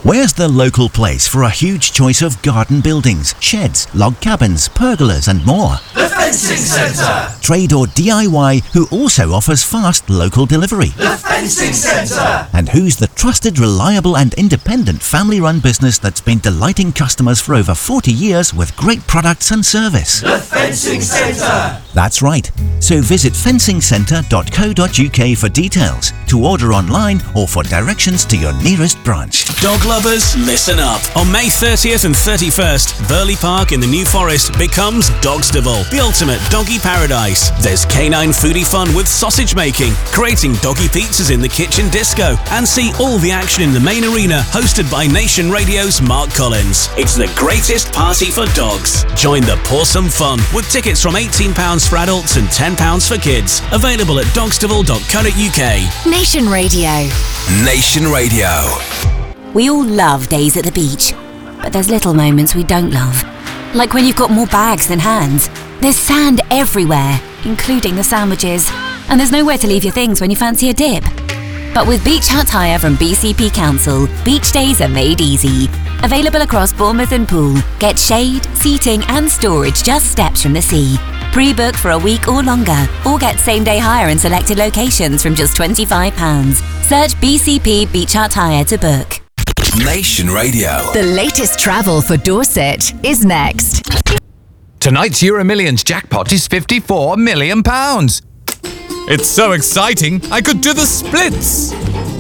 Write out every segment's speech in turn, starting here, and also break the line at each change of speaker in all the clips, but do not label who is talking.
Where's the local place for a huge choice of garden buildings, sheds, log cabins, pergolas and more?
The Fencing Centre!
Trade or DIY who also offers fast local delivery?
The Fencing Centre!
And who's the trusted, reliable and independent family-run business that's been delighting customers for over 40 years with great products and service?
The Fencing Centre!
That's right. So visit fencingcentre.co.uk for details, to order online or for directions to your nearest branch.
Dog lovers, listen up. On May 30th and 31st, Burley Park in the New Forest becomes Dogstaval, the ultimate doggy paradise. There's canine foodie fun with sausage making, creating doggy pizzas in the kitchen disco, and see all the action in the main arena, hosted by Nation Radio's Mark Collins. It's the greatest party for dogs. Join the pawsome fun with tickets from £18 for adults and £10 for kids. Available at dogstaval.co.uk.
Nation Radio.
Nation Radio.
We all love days at the beach, but there's little moments we don't love. Like when you've got more bags than hands. There's sand everywhere, including the sandwiches. And there's nowhere to leave your things when you fancy a dip. But with Beach Hut Hire from BCP Council, beach days are made easy. Available across Bournemouth and Poole. Get shade, seating and storage just steps from the sea. Pre-book for a week or longer, or get same-day hire in selected locations from just £25. Search BCP Beach Hut Hire to book.
Nation Radio.
The latest travel for Dorset is next.
Tonight's Euro Millions jackpot is £54 million. It's so exciting, I could do the splits.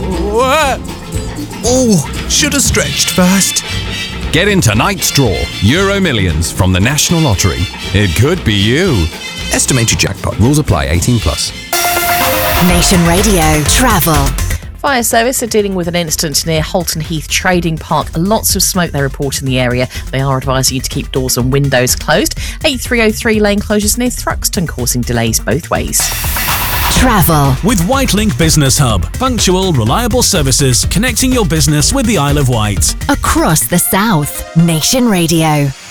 Oh, should have stretched first. Get in tonight's draw, Euro Millions from the National Lottery. It could be you.
Estimated jackpot. Rules apply. 18 plus.
Nation Radio Travel.
Fire service are dealing with an incident near Holton Heath Trading Park. Lots of smoke, they report in the area. They are advising you to keep doors and windows closed. 8303 lane closures near Thruxton causing delays both ways.
Travel.
With Whitelink Business Hub. Punctual, reliable services connecting your business with the Isle of Wight.
Across the South. Nation Radio.